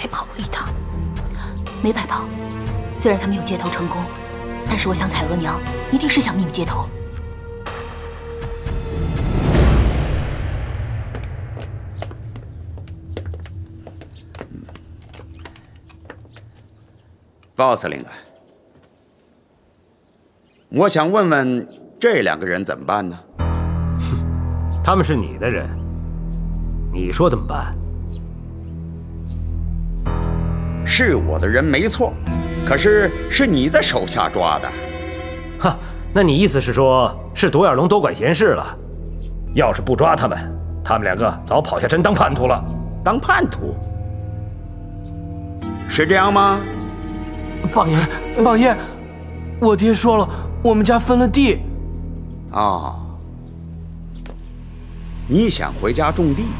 白跑了一趟。没白跑，虽然他没有接头成功，但是我想彩娥娘一定是想秘密接头。 鲍司令啊，我想问问这两个人怎么办呢？ 他们是你的人，你说怎么办？ 是我的人没错，可是是你的手下抓的。 哈，那你意思是说，是独眼龙多管闲事了？要是不抓他们两个早跑下山当叛徒了。 当叛徒？是这样吗？ 榜爷，我爹说了，我们家分了地。 哦，你想回家种地？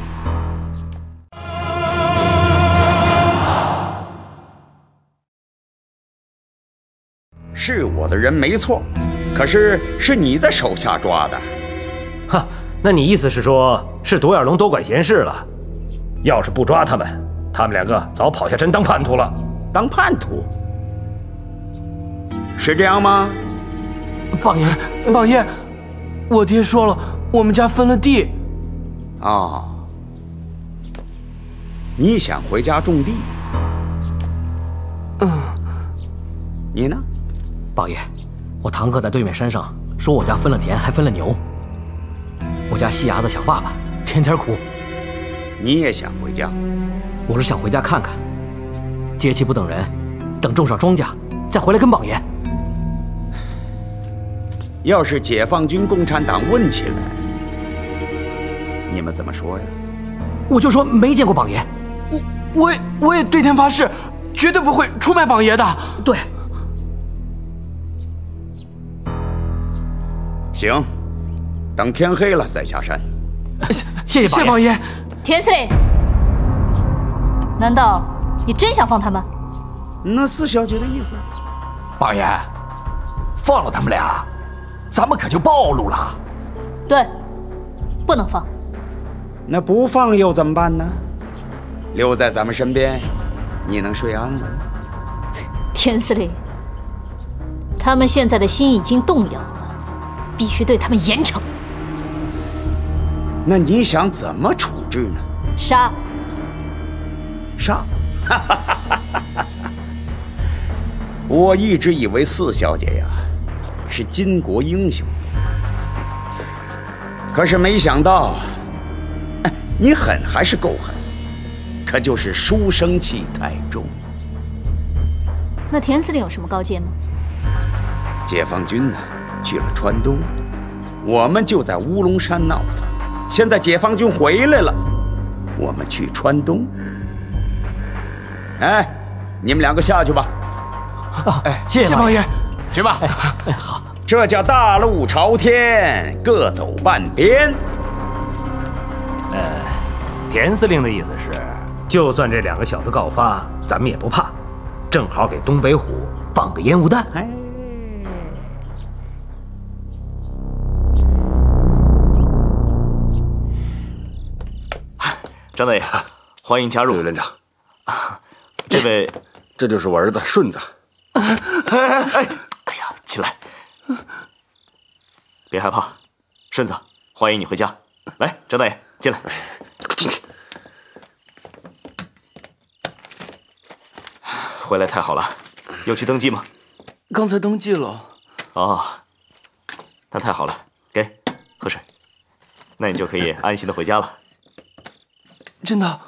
是我的人没错，可是是你的手下抓的。 哈，那你意思是说，是独眼龙多管闲事了？要是不抓他们两个早跑下山当叛徒了。 当叛徒？是这样吗？ 榜爷，我爹说了，我们家分了地。 哦，你想回家种地？你呢？ 榜爷，我堂客在对面山上说我家分了田，还分了牛。我家细伢子想爸爸，天天哭。 你也想回家？ 我是想回家看看，节气不等人，等种上庄稼再回来跟榜爷。 要是解放军共产党问起来，你们怎么说呀？ 我就说没见过榜爷。 我也对天发誓，绝对不会出卖榜爷的。 对。 行，等天黑了再下山。 谢谢榜爷。 田司令，难道你真想放他们？ 那四小姐的意思？ 榜爷，放了他们俩，咱们可就暴露了。 对，不能放。 那不放又怎么办呢？留在咱们身边，你能睡安稳？ 田司令，他们现在的心已经动摇了，必须对他们严惩。 那你想怎么处置呢？ 杀。 杀？我一直以为四小姐呀是巾帼英雄，可是没想到，你狠还是够狠，可就是书生气太重。 那田司令有什么高见吗？ 解放军呢去了川东，我们就在乌龙山闹腾。现在解放军回来了，我们去川东。哎，你们两个下去吧。 谢谢榜爷。 去吧。 好。 这叫大路朝天，各走半边。 田司令的意思是，就算这两个小子告发，咱们也不怕，正好给东北虎放个烟雾弹。 张大爷，欢迎加入。 刘连长， 这位， 这就是我儿子顺子。 哎呀，起来，别害怕，顺子，欢迎你回家。来，张大爷，进来。 进去。 回来太好了，有去登记吗？ 刚才登记了。 哦，那太好了，给，喝水。那你就可以安心的回家了。 真的？